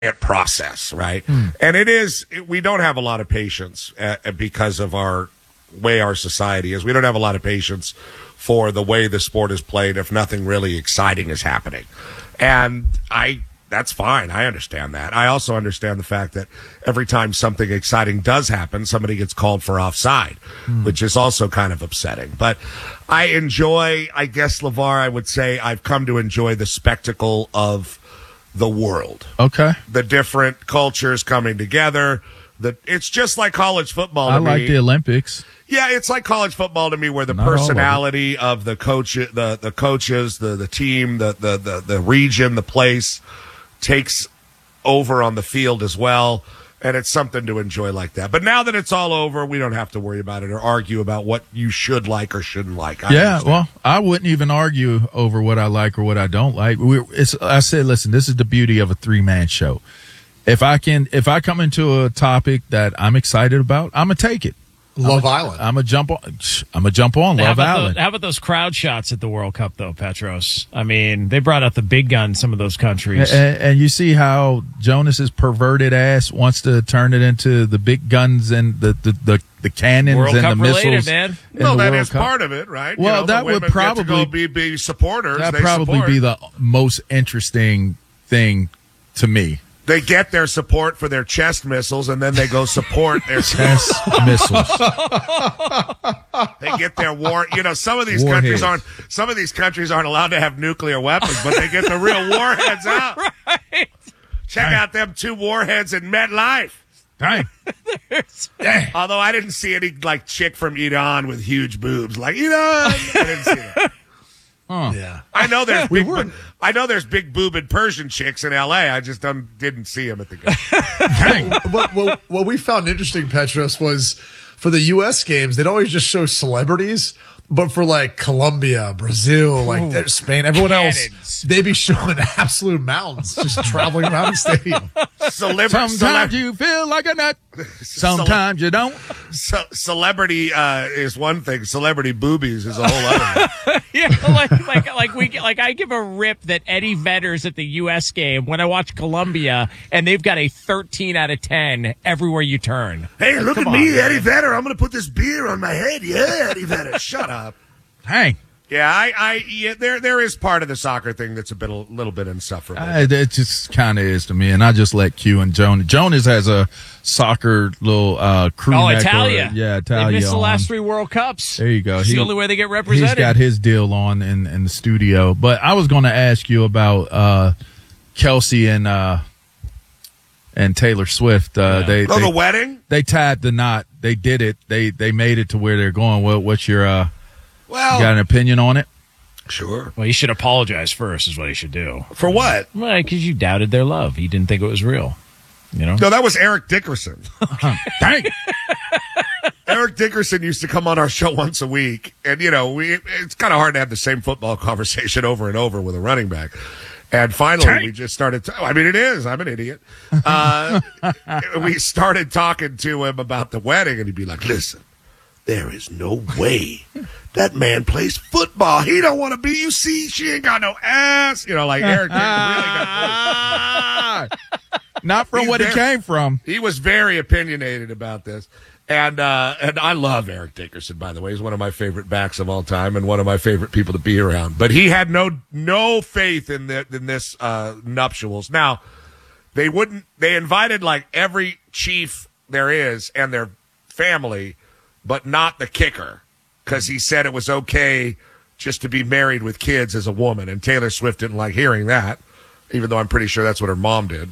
process, right? And we don't have a lot of patience because of our way our society is. We don't have a lot of patience for the way the sport is played if nothing really exciting is happening. And that's fine. I understand that. I also understand the fact that every time something exciting does happen, somebody gets called for offside, which is also kind of upsetting. But I guess, LeVar, I would say I've come to enjoy the spectacle of the world. Okay. The different cultures coming together. It's just like college football to me. I like the Olympics. Yeah, it's like college football to me, where the personality of the coach, the coaches, the team, the region, the place takes over on the field as well, and it's something to enjoy like that. But now that it's all over, we don't have to worry about it or argue about what you should like or shouldn't like. Well, I wouldn't even argue over what I like or what I don't like. I said, listen, this is the beauty of a 3-man show. If I come into a topic that I'm excited about, I'm gonna take it. Love Island. I'm gonna jump on Love Island. How about those crowd shots at the World Cup, though, Petros? I mean, they brought out the big gun in some of those countries. And you see how Jonas's perverted ass wants to turn it into the big guns and the cannons World and Cup the missiles. related, man. Well, that is part of it, right? Well, that would probably be supporters. That probably be the most interesting thing to me. They get their support for their chest missiles, and then they go support their chest missiles. They get their war. Some of these countries aren't allowed to have nuclear weapons, but they get the real warheads out. Right. Check out them 2 warheads in MetLife. Dang. Although I didn't see any chick from Iran with huge boobs. Iran. I didn't see that. Yeah, I know there's big boobed Persian chicks in L.A. I just didn't see them at the game. what we found interesting, Petros, was for the U.S. games, they'd always just show celebrities, but for Colombia, Brazil, Spain, everyone else, they'd be showing absolute mountains just traveling around the stadium. Sometimes you feel like a nut. Sometimes you don't. Celebrity is one thing. Celebrity boobies is a whole other. Yeah, I give a rip that Eddie Vedder's at the U.S. game when I watch Colombia, and they've got a 13 out of 10 everywhere you turn. Hey, look at me, Eddie Vedder. I'm going to put this beer on my head. Yeah, Eddie Vedder. Shut up. Hey. Yeah, there is part of the soccer thing that's a little bit insufferable. It just kind of is to me, and I just let Q and Jonas has a soccer little crew. Oh, Italia. Italia. They missed the last 3 World Cups. There you go. It's the only way they get represented. He's got his deal on in the studio. But I was going to ask you about Kelsey and Taylor Swift. The wedding? They tied the knot. They did it. They made it to where they're going. What's your you got an opinion on it? Sure. Well, he should apologize first is what he should do. For what? Well, because you doubted their love. He didn't think it was real. No, that was Eric Dickerson. Dang. Eric Dickerson used to come on our show once a week, and it's kind of hard to have the same football conversation over and over with a running back. And finally, we just started. It is. I'm an idiot. We started talking to him about the wedding, and he'd be like, "Listen, there is no way that man plays football. He don't want to be. You see, she ain't got no ass. Eric Dickerson really got. Not from he came from. He was very opinionated about this. And I love Eric Dickerson, by the way. He's one of my favorite backs of all time and one of my favorite people to be around. But he had no faith in this nuptials. Now, they invited every chief there is and their family, but not the kicker, because he said it was okay just to be married with kids as a woman. And Taylor Swift didn't like hearing that, even though I'm pretty sure that's what her mom did.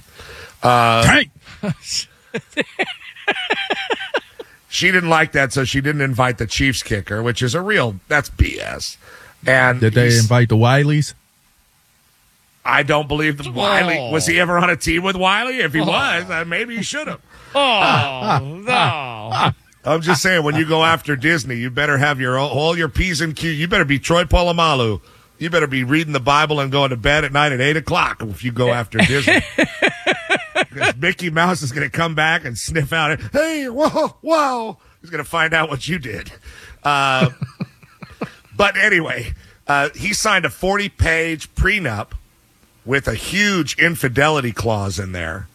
She didn't like that, so she didn't invite the Chiefs kicker, which is that's BS. And did they invite the Wileys? I don't believe the Wiley. Was he ever on a team with Wiley? If he was, maybe he should have. No. I'm just saying, when you go after Disney, you better have all your P's and Q's. You better be Troy Polamalu. You better be reading the Bible and going to bed at night at 8 o'clock if you go after Disney. Because Mickey Mouse is going to come back and sniff out it. Hey, whoa. He's going to find out what you did. But anyway, he signed a 40-page prenup with a huge infidelity clause in there.